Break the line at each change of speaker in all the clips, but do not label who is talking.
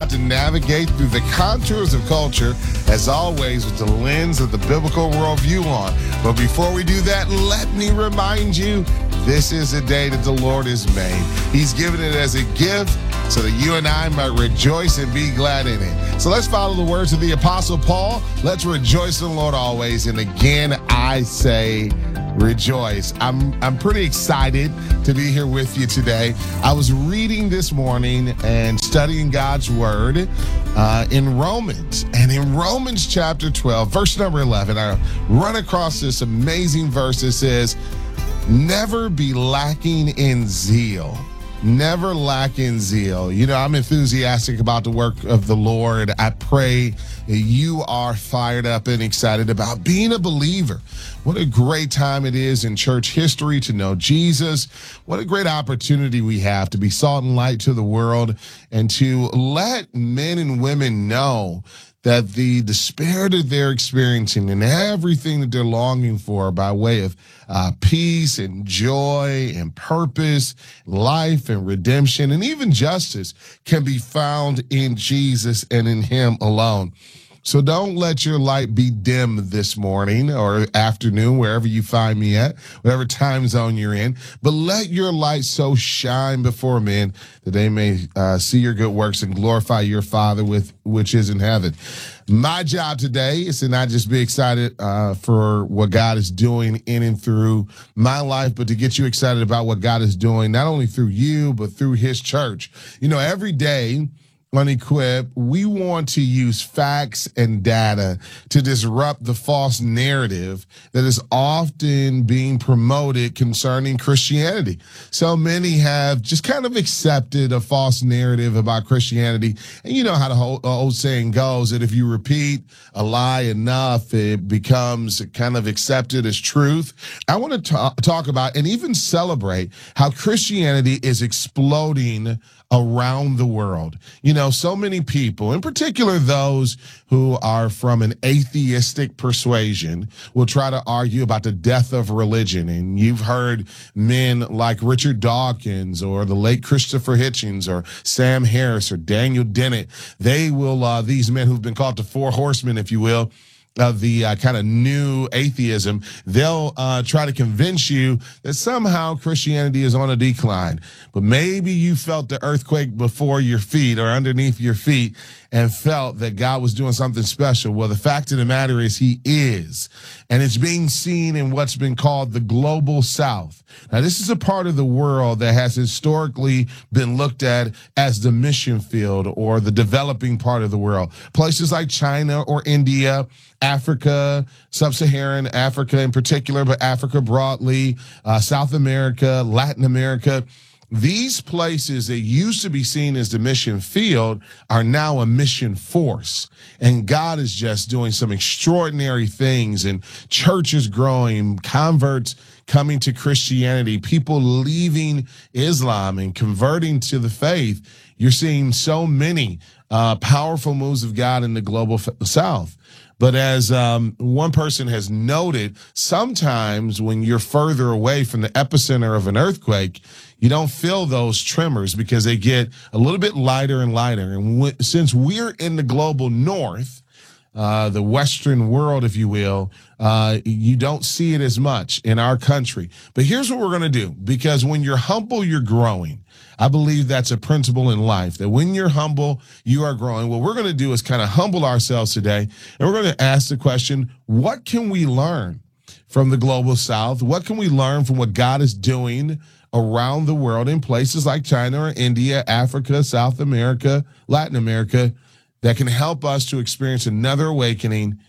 about to navigate through the contours of culture, as always, with the lens of the biblical worldview on. But before we do that, let me remind you, this is a day that the Lord has made. He's given it as a gift so that you and I might rejoice and be glad in it. So let's follow the words of the Apostle Paul. Let's rejoice in the Lord always. And again, I say rejoice. I'm pretty excited to be here with you today. I was reading this morning and studying God's word in Romans. And in Romans chapter 12, verse number 11, I run across this amazing verse that says, never be lacking in zeal. Never lack in zeal. You know, I'm enthusiastic about the work of the Lord. I pray you are fired up and excited about being a believer. What a great time it is in church history to know Jesus. What a great opportunity we have to be salt and light to the world and to let men and women know that the despair that they're experiencing and everything that they're longing for by way of peace and joy and purpose, life and redemption, and even justice can be found in Jesus and in him alone. So don't let your light be dim this morning or afternoon, wherever you find me at, whatever time zone you're in. But let your light so shine before men that they may see your good works and glorify your Father which is in heaven. My job today is to not just be excited for what God is doing in and through my life, but to get you excited about what God is doing, not only through you, but through his church. You know, every day, on Equip, we want to use facts and data to disrupt the false narrative that is often being promoted concerning Christianity. So many have just kind of accepted a false narrative about Christianity. And you know how the old saying goes that if you repeat a lie enough, it becomes kind of accepted as truth. I want to talk about and even celebrate how Christianity is exploding around the world. You know, so many people, in particular those who are from an atheistic persuasion, will try to argue about the death of religion. And you've heard men like Richard Dawkins or the late Christopher Hitchens or Sam Harris or Daniel Dennett. They will, these men who've been called the four horsemen, if you will, of the kind of new atheism, they'll try to convince you that somehow Christianity is on a decline. But maybe you felt the earthquake before your feet or underneath your feet and felt that God was doing something special. Well, the fact of the matter is he is. And it's being seen in what's been called the global south. Now, this is a part of the world that has historically been looked at as the mission field or the developing part of the world. Places like China or India, Africa, sub-Saharan Africa in particular, but Africa broadly, South America, Latin America. These places that used to be seen as the mission field are now a mission force. And God is just doing some extraordinary things, and churches growing, converts coming to Christianity, people leaving Islam and converting to the faith. You're seeing so many powerful moves of God in the global south. But as one person has noted, sometimes when you're further away from the epicenter of an earthquake, you don't feel those tremors because they get a little bit lighter and lighter. And since we're in the global north, the Western world, if you will, you don't see it as much in our country. But here's what we're going to do, because when you're humble, you're growing. I believe that's a principle in life, that when you're humble, you are growing. What we're going to do is kind of humble ourselves today, and we're going to ask the question, what can we learn from the global south? What can we learn from what God is doing around the world in places like China or India, Africa, South America, Latin America, that can help us to experience another awakening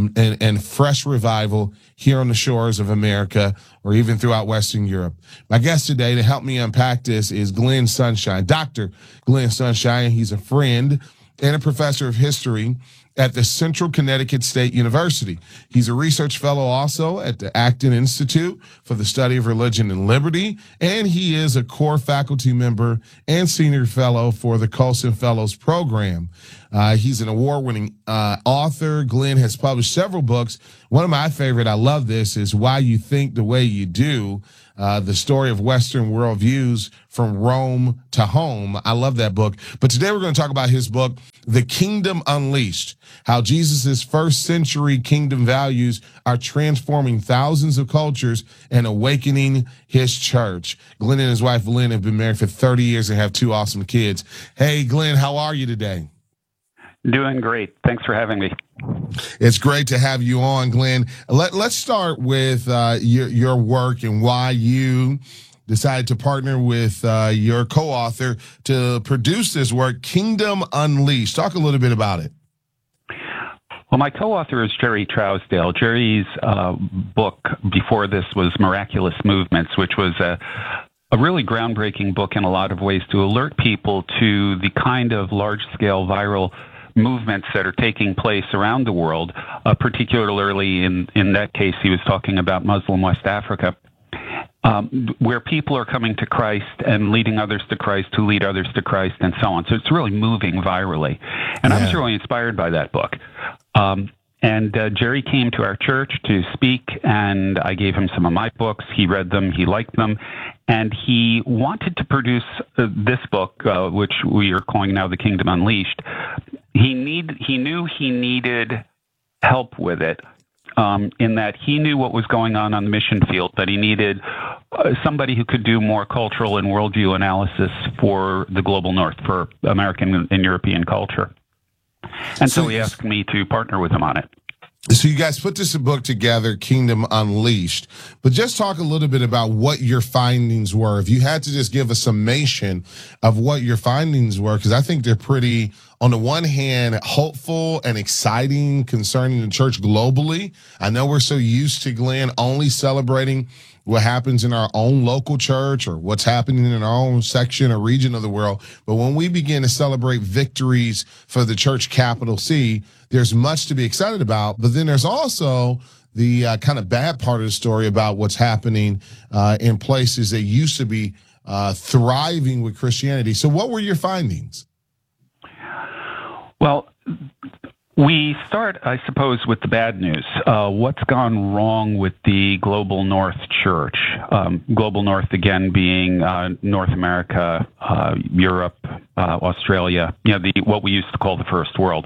and fresh revival here on the shores of America or even throughout Western Europe. My guest today to help me unpack this is Glenn Sunshine, Dr. Glenn Sunshine. He's a friend and a professor of history at the Central Connecticut State University. He's a research fellow also at the Acton Institute for the Study of Religion and Liberty, and he is a core faculty member and senior fellow for the Colson Fellows Program. He's an award-winning author. Glenn has published several books. One of my favorite, I love this, is Why You Think the Way You Do, the story of Western worldviews from Rome to home. I love that book. But today we're going to talk about his book, The Kingdom Unleashed, how Jesus' first century kingdom values are transforming thousands of cultures and awakening his church. Glenn and his wife, Lynn, have been married for 30 years and have two awesome kids. Hey, Glenn, how are you today?
Doing great. Thanks for having me.
It's great to have you on, Glenn. Let's start with your work and why you decided to partner with your co-author to produce this work, Kingdom Unleashed. Talk a little bit about it.
Well, my co-author is Jerry Trousdale. Jerry's book before this was Miraculous Movements, which was a really groundbreaking book in a lot of ways to alert people to the kind of large-scale viral movements that are taking place around the world, particularly in that case, he was talking about Muslim West Africa. Where people are coming to Christ and leading others to Christ who lead others to Christ and so on. So it's really moving virally. And I was really inspired by that book. And Jerry came to our church to speak, and I gave him some of my books. He read them. He liked them. And he wanted to produce this book, which we are calling now The Kingdom Unleashed. He knew he needed help with it. In that he knew what was going on the mission field, but he needed somebody who could do more cultural and worldview analysis for the global north, for American and European culture. And so he asked me to partner with him on it.
So you guys put this book together, Kingdom Unleashed, but just talk a little bit about what your findings were. If you had to just give a summation of what your findings were, because I think they're pretty, on the one hand, hopeful and exciting concerning the church globally. I know we're so used to, Glenn, only celebrating what happens in our own local church or what's happening in our own section or region of the world. But when we begin to celebrate victories for the church, capital C, there's much to be excited about. But then there's also the kind of bad part of the story about what's happening in places that used to be thriving with Christianity. So what were your findings?
Well, we start, I suppose, with the bad news. What's gone wrong with the Global North Church? Global North, again, being North America, Europe, Australia, what we used to call the First World.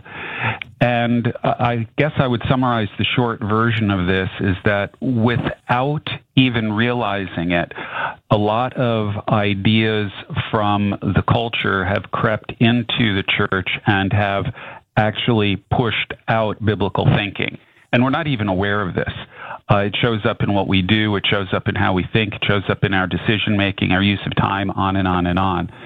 And I guess I would summarize the short version of this is that without even realizing it, a lot of ideas from the culture have crept into the church and have actually pushed out biblical thinking. And we're not even aware of this. It shows up in what we do. It shows up in how we think. It shows up in our decision-making, our use of time, on and on and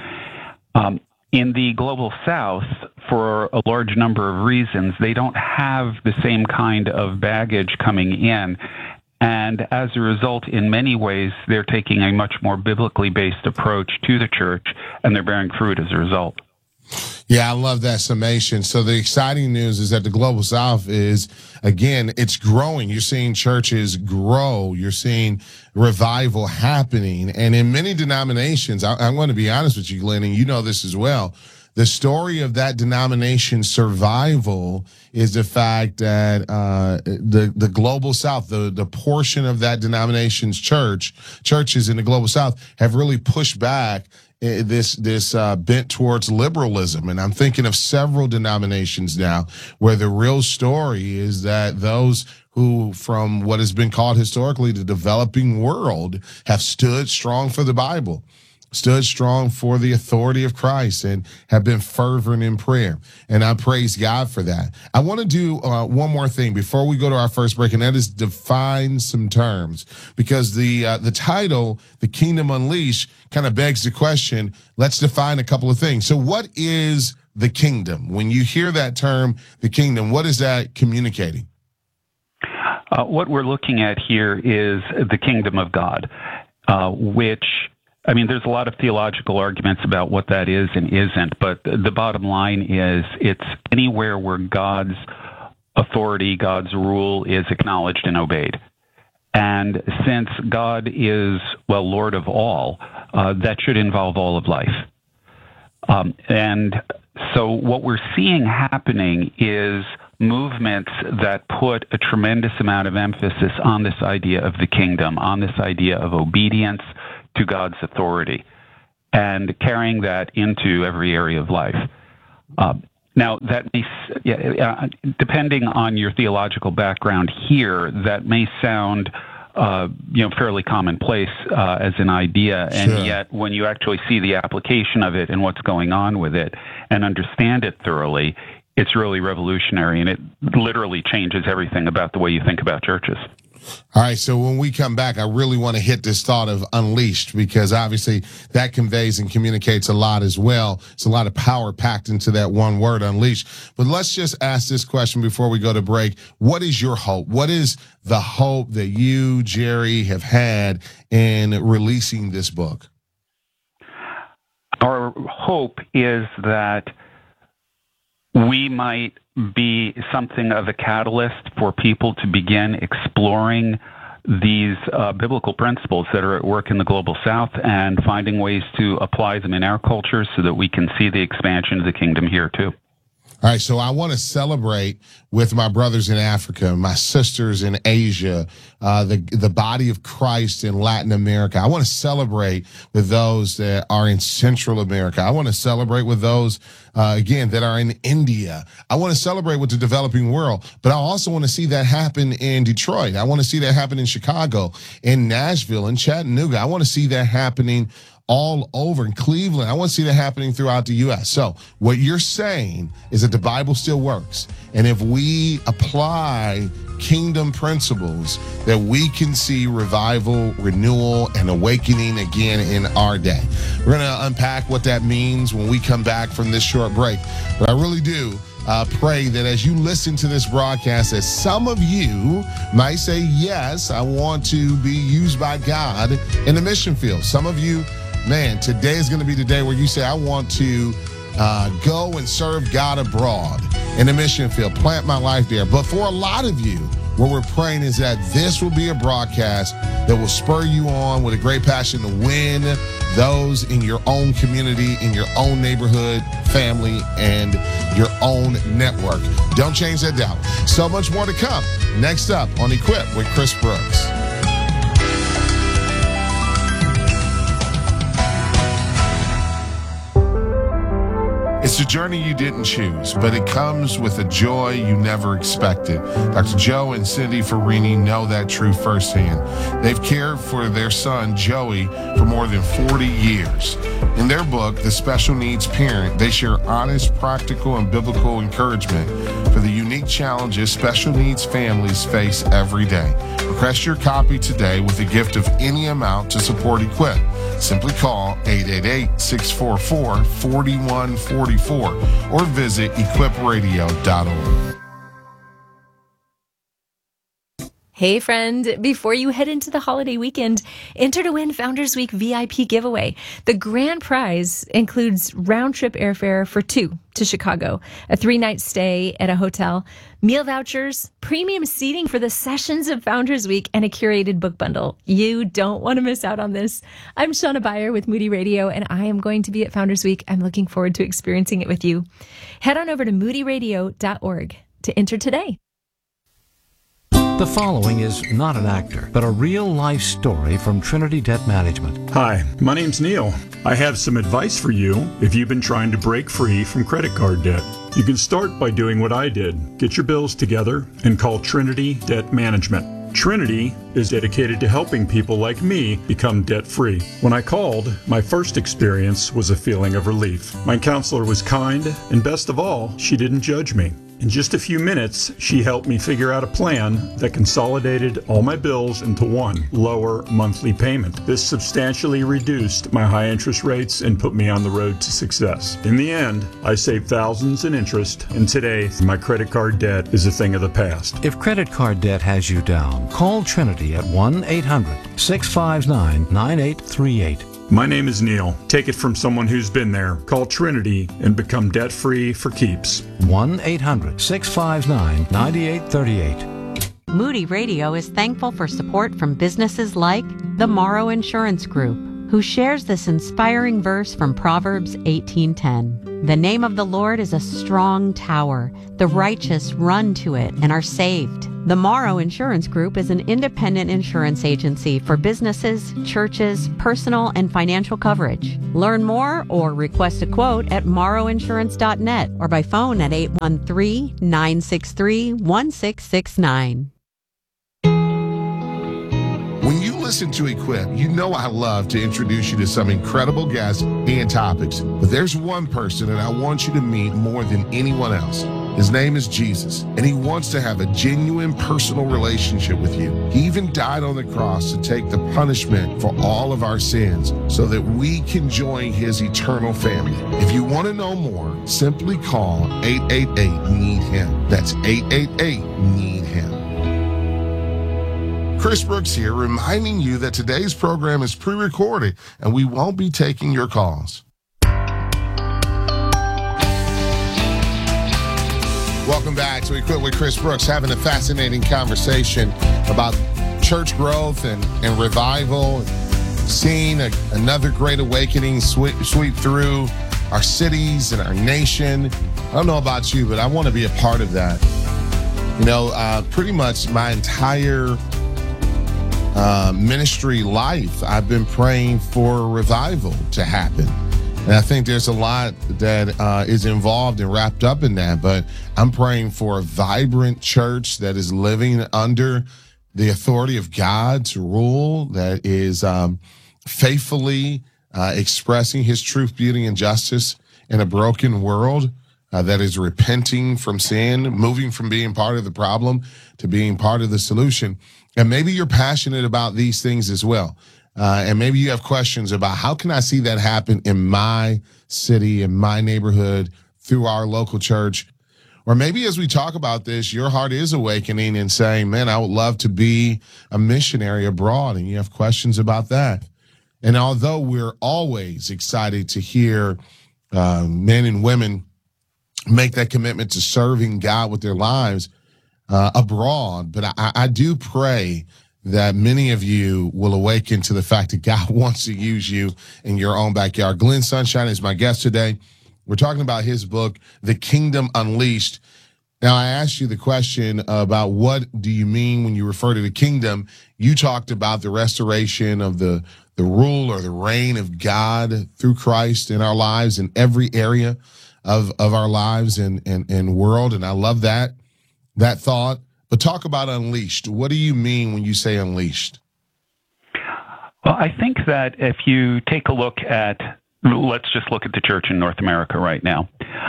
on. In the Global South, for a large number of reasons, they don't have the same kind of baggage coming in. And as a result, in many ways, they're taking a much more biblically based approach to the church, and they're bearing fruit as a result.
Yeah, I love that summation. So the exciting news is that the Global South is, again, it's growing. You're seeing churches grow. You're seeing revival happening. And in many denominations, I'm going to be honest with you, Glenn, and you know this as well, the story of that denomination's survival is the fact that the Global South, the portion of that denomination's churches in the Global South have really pushed back this bent towards liberalism. And I'm thinking of several denominations now where the real story is that those who, from what has been called historically the developing world, have stood strong for the Bible, stood strong for the authority of Christ, and have been fervent in prayer. And I praise God for that. I want to do one more thing before we go to our first break, and that is define some terms, because the title, The Kingdom Unleashed, kind of begs the question, let's define a couple of things. So what is the kingdom? When you hear that term, the kingdom, what is that communicating?
What we're looking at here is the kingdom of God, which, I mean, there's a lot of theological arguments about what that is and isn't, but the bottom line is it's anywhere where God's authority, God's rule is acknowledged and obeyed. And since God is, well, Lord of all, that should involve all of life. And so what we're seeing happening is movements that put a tremendous amount of emphasis on this idea of the kingdom, on this idea of obedience to God's authority, and carrying that into every area of life. Now, that may, depending on your theological background here, that may sound fairly commonplace as an idea, and
Sure.
yet when you actually see the application of it and what's going on with it and understand it thoroughly, it's really revolutionary, and it literally changes everything about the way you think about churches.
All right, so when we come back, I really want to hit this thought of unleashed, because obviously that conveys and communicates a lot as well. It's a lot of power packed into that one word, unleashed. But let's just ask this question before we go to break. What is your hope? What is the hope that you, Jerry, have had in releasing this book?
Our hope is that we might be something of a catalyst for people to begin exploring these biblical principles that are at work in the global south and finding ways to apply them in our culture so that we can see the expansion of the kingdom here too.
All right, so I want to celebrate with my brothers in Africa, my sisters in Asia, the body of Christ in Latin America. I want to celebrate with those that are in Central America. I want to celebrate with those, again, that are in India. I want to celebrate with the developing world, but I also want to see that happen in Detroit. I want to see that happen in Chicago, in Nashville, in Chattanooga. I want to see that happening all over in Cleveland. I want to see that happening throughout the U.S. So what you're saying is that the Bible still works. And if we apply kingdom principles, that we can see revival, renewal, and awakening again in our day. We're going to unpack what that means when we come back from this short break. But I really do pray that as you listen to this broadcast, that some of you might say, yes, I want to be used by God in the mission field. Some of you, man, today is going to be the day where you say, I want to go and serve God abroad in the mission field, plant my life there. But for a lot of you, what we're praying is that this will be a broadcast that will spur you on with a great passion to win those in your own community, in your own neighborhood, family, and your own network. Don't change that dial. So much more to come. Next up on Equip with Chris Brooks. It's a journey you didn't choose, but it comes with a joy you never expected. Dr. Joe and Cindy Farini know that truth firsthand. They've cared for their son, Joey, for more than 40 years. In their book, The Special Needs Parent, they share honest, practical, and biblical encouragement for the unique challenges special needs families face every day. Request your copy today with a gift of any amount to support Equip. Simply call 888-644-4144 or visit equipradio.org.
Hey friend, before you head into the holiday weekend, enter to win Founders Week VIP giveaway. The grand prize includes round-trip airfare for two to Chicago, a 3-night stay at a hotel, meal vouchers, premium seating for the sessions of Founders Week, and a curated book bundle. You don't want to miss out on this. I'm Shauna Beyer with Moody Radio, and I am going to be at Founders Week. I'm looking forward to experiencing it with you. Head on over to moodyradio.org to enter today.
The following is not an actor, but a real-life story from Trinity Debt Management.
Hi, my name's Neil. I have some advice for you if you've been trying to break free from credit card debt. You can start by doing what I did. Get your bills together and call Trinity Debt Management. Trinity is dedicated to helping people like me become debt-free. When I called, my first experience was a feeling of relief. My counselor was kind, and best of all, she didn't judge me. In just a few minutes, she helped me figure out a plan that consolidated all my bills into one lower monthly payment. This substantially reduced my high interest rates and put me on the road to success. In the end, I saved thousands in interest, and today my credit card debt is a thing of the past.
If credit card debt has you down, call Trinity at 1-800-659-9838.
My name is Neil. Take it from someone who's been there. Call Trinity and become debt-free for keeps.
1-800-659-9838.
Moody Radio is thankful for support from businesses like the Morrow Insurance Group, who shares this inspiring verse from Proverbs 18:10. The name of the Lord is a strong tower. The righteous run to it and are saved. The Morrow Insurance Group is an independent insurance agency for businesses, churches, personal, and financial coverage. Learn more or request a quote at morrowinsurance.net or by phone at 813-963-1669.
When you listen to Equip, you know I love to introduce you to some incredible guests and topics. But there's one person that I want you to meet more than anyone else. His name is Jesus, and he wants to have a genuine personal relationship with you. He even died on the cross to take the punishment for all of our sins so that we can join his eternal family. If you want to know more, simply call 888-NEED-HIM. That's 888-NEED-HIM. Chris Brooks here, reminding you that today's program is pre-recorded and we won't be taking your calls. Welcome back to Equip with Chris Brooks, having a fascinating conversation about church growth and revival, seeing another great awakening sweep through our cities and our nation. I don't know about you, but I want to be a part of that. You know, pretty much my entire ministry life, I've been praying for revival to happen. And I think there's a lot that is involved and wrapped up in that, but I'm praying for a vibrant church that is living under the authority of God to rule, that is faithfully expressing his truth, beauty, and justice in a broken world, that is repenting from sin, moving from being part of the problem to being part of the solution. And maybe you're passionate about these things as well. And maybe you have questions about how can I see that happen in my city, in my neighborhood, through our local church. Or maybe as we talk about this, your heart is awakening and saying, man, I would love to be a missionary abroad. And you have questions about that. And although we're always excited to hear men and women make that commitment to serving God with their lives abroad, but I do pray that many of you will awaken to the fact that God wants to use you in your own backyard. Glenn Sunshine is my guest today. We're talking about his book, The Kingdom Unleashed. Now, I asked you the question about what do you mean when you refer to the kingdom. You talked about the restoration of the rule or the reign of God through Christ in our lives, in every area of our lives and world. And I love that thought. But talk about unleashed. What do you mean when you say unleashed?
Well, I think that if you take a look at, let's just look at the church in North America right now.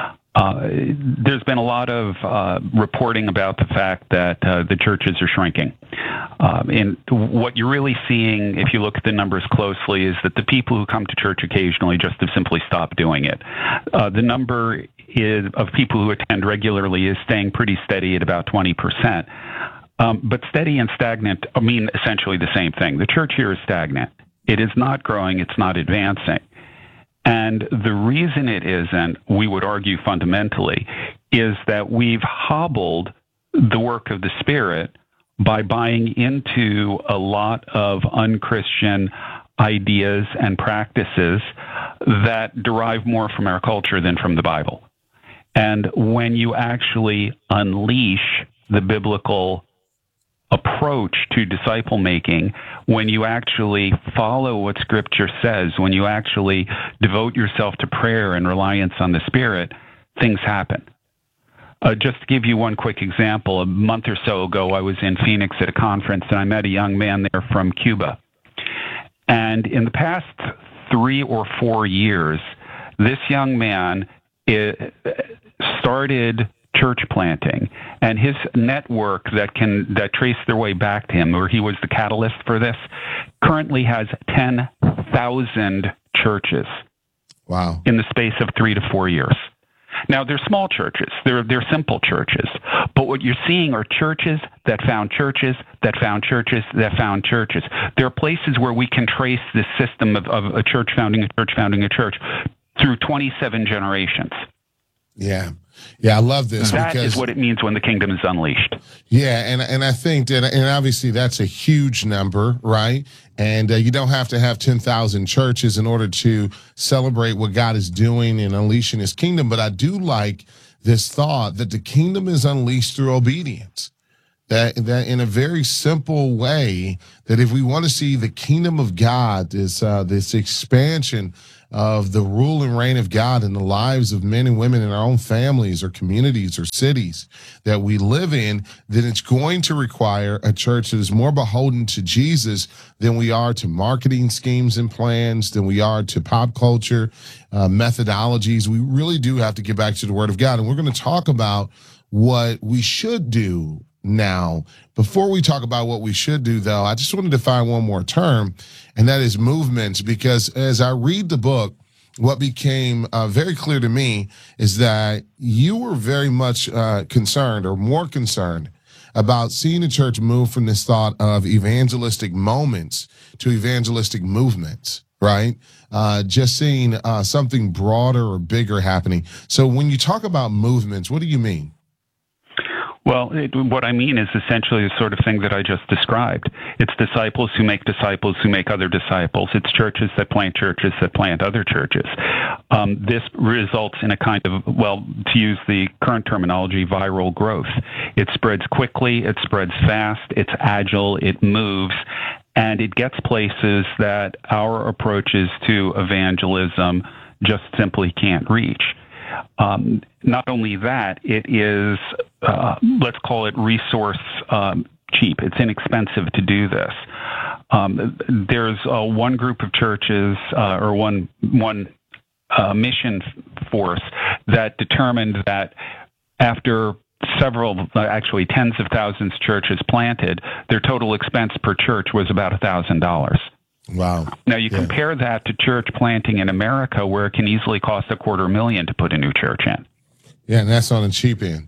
There's been a lot of reporting about the fact that the churches are shrinking. And what you're really seeing, if you look at the numbers closely, is that the people who come to church occasionally just have simply stopped doing it. The number of people who attend regularly is staying pretty steady at about 20%. But steady and stagnant mean essentially the same thing. The church here is stagnant. It is not growing. It's not advancing. And the reason it isn't, we would argue fundamentally, is that we've hobbled the work of the Spirit by buying into a lot of unchristian ideas and practices that derive more from our culture than from the Bible. And when you actually unleash the biblical approach to disciple making, when you actually follow what Scripture says, when you actually devote yourself to prayer and reliance on the Spirit, things happen. Just to give you one quick example, a month or so ago, I was in Phoenix at a conference, and I met a young man there from Cuba. And in the past 3 or 4 years, this young man started church planting, and his network that traced their way back to him, or he was the catalyst for this, currently has 10,000 churches.
Wow. In
the space of 3 to 4 years. Now, they're small churches. They're simple churches. But what you're seeing are churches that found churches, that found churches, that found churches. There are places where we can trace this system of a church founding a church founding a church through 27 generations.
Yeah. Yeah, I love this.
That is what it means when the kingdom is unleashed.
Yeah, and I think that, and obviously that's a huge number, right? And you don't have to have 10,000 churches in order to celebrate what God is doing and unleashing his kingdom. But I do like this thought that the kingdom is unleashed through obedience. That in a very simple way, that if we want to see the kingdom of God, this expansion of the rule and reign of God in the lives of men and women in our own families or communities or cities that we live in, then it's going to require a church that is more beholden to Jesus than we are to marketing schemes and plans, than we are to pop culture methodologies. We really do have to get back to the Word of God. And we're going to talk about what we should do now. Before we talk about what we should do, though, I just want to define one more term, and that is movements, because as I read the book, what became very clear to me is that you were very much concerned, or more concerned, about seeing the church move from this thought of evangelistic moments to evangelistic movements, right? Just seeing something broader or bigger happening. So when you talk about movements, what do you mean?
Well, what I mean is essentially the sort of thing that I just described. It's disciples who make other disciples. It's churches that plant other churches. This results in a kind of, well, to use the current terminology, viral growth. It spreads quickly, it spreads fast, it's agile, it moves, and it gets places that our approaches to evangelism just simply can't reach. Not only that, it is, let's call it resource cheap. It's inexpensive to do this. There's one group of churches or one mission force that determined that after several, actually tens of thousands of churches planted, their total expense per church was about $1,000.
Wow.
Now, you compare that to church planting in America, where it can easily cost $250,000 to put a new church in.
Yeah, and that's on the cheap end.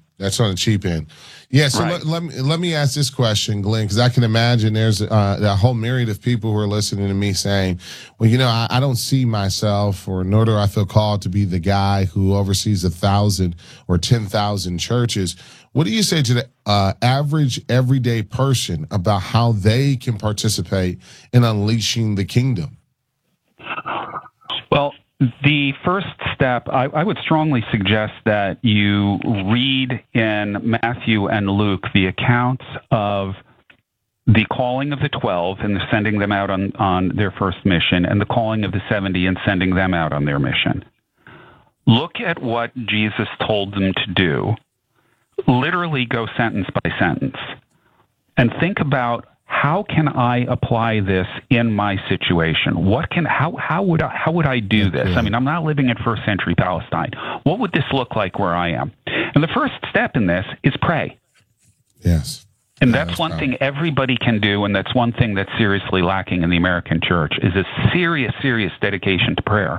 Yeah, so
right.
let me ask this question, Glenn, because I can imagine there's a whole myriad of people who are listening to me saying, well, I don't see myself, or nor do I feel called to be the guy who oversees 1,000 or 10,000 churches. What do you say to the average everyday person about how they can participate in unleashing the kingdom?
Well, the first step, I would strongly suggest that you read in Matthew and Luke the accounts of the calling of the 12 and the sending them out on their first mission, and the calling of the 70 and sending them out on their mission. Look at what Jesus told them to do. Literally go sentence by sentence, and think about, how can I apply this in my situation? How would I do this? I mean, I'm not living in first century Palestine. What would this look like where I am? And the first step in this is pray.
Yes.
And that's one thing everybody can do, and that's one thing that's seriously lacking in the American church, is a serious dedication to prayer.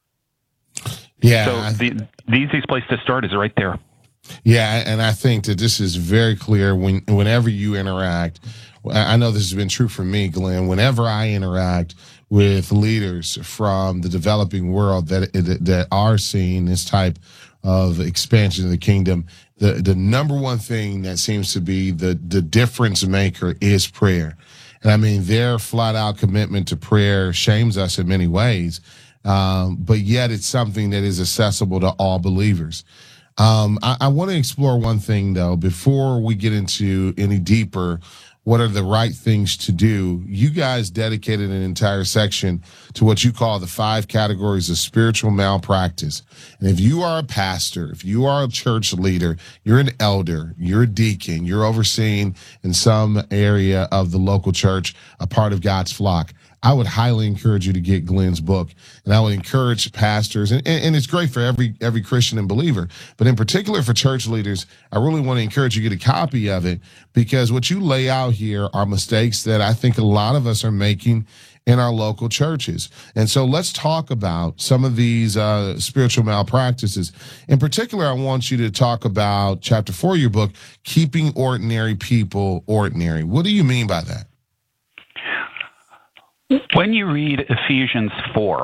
Yeah.
So the easiest place to start is right there.
Yeah, and I think that this is very clear whenever you interact. I know this has been true for me, Glenn. Whenever I interact with leaders from the developing world that are seeing this type of expansion of the kingdom, the number one thing that seems to be the difference maker is prayer. And I mean, their flat out commitment to prayer shames us in many ways, but yet it's something that is accessible to all believers. I want to explore one thing, though, before we get into any deeper. What are the right things to do? You guys dedicated an entire section to what you call the 5 categories of spiritual malpractice. And if you are a pastor, if you are a church leader, you're an elder, you're a deacon, you're overseeing in some area of the local church, a part of God's flock, I would highly encourage you to get Glenn's book. And I would encourage pastors, and it's great for every Christian and believer, but in particular for church leaders, I really want to encourage you to get a copy of it, because what you lay out here are mistakes that I think a lot of us are making in our local churches. And so let's talk about some of these spiritual malpractices. In particular, I want you to talk about chapter 4 of your book, Keeping Ordinary People Ordinary. What do you mean by that?
When you read Ephesians 4,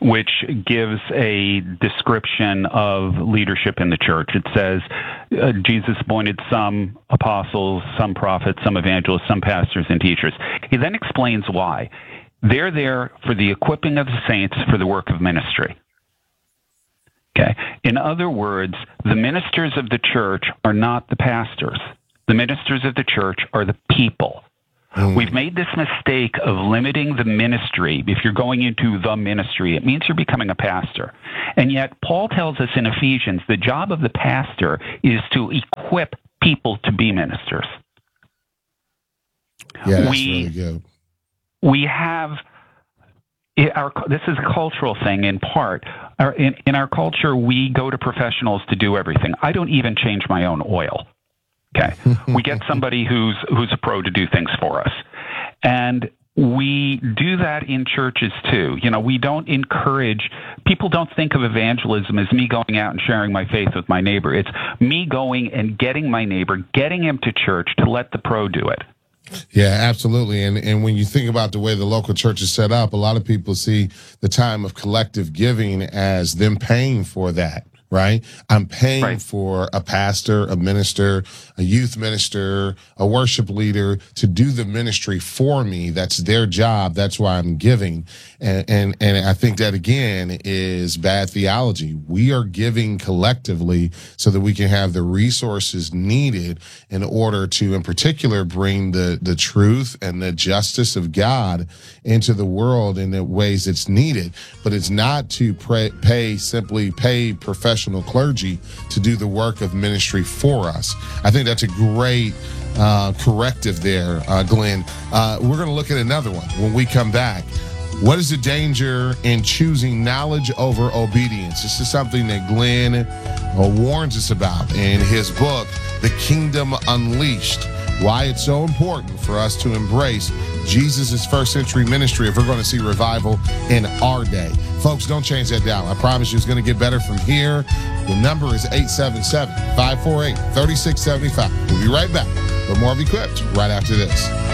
which gives a description of leadership in the church. It says Jesus appointed some apostles, some prophets, some evangelists, some pastors and teachers. He then explains why. They're there for the equipping of the saints for the work of ministry. Okay. In other words, the ministers of the church are not the pastors. The ministers of the church are the people. We've made this mistake of limiting the ministry. If you're going into the ministry, it means you're becoming a pastor. And yet, Paul tells us in Ephesians, the job of the pastor is to equip people to be ministers.
Yeah, that's really good.
We have... this is a cultural thing in part. In our culture, we go to professionals to do everything. I don't even change my own oil. Okay, we get somebody who's a pro to do things for us, and we do that in churches too. You know, we don't encourage people. Don't think of evangelism as me going out and sharing my faith with my neighbor. It's me going and getting my neighbor, getting him to church to let the pro do it.
Yeah, absolutely. And when you think about the way the local church is set up, a lot of people see the time of collective giving as them paying for that. Right? I'm paying for a pastor, a minister, a youth minister, a worship leader to do the ministry for me. That's their job. That's why I'm giving. And I think that, again, is bad theology. We are giving collectively so that we can have the resources needed in order to, in particular, bring the truth and the justice of God into the world in the ways it's needed. But it's not to simply pay professional clergy to do the work of ministry for us. I think that's a great corrective there, Glenn. We're going to look at another one when we come back. What is the danger in choosing knowledge over obedience? This is something that Glenn warns us about in his book, The Kingdom Unleashed. Why it's so important for us to embrace Jesus' first century ministry if we're going to see revival in our day. Folks, don't change that dial. I promise you it's going to get better from here. The number is 877-548-3675. We'll be right back with more of Equipped right after this.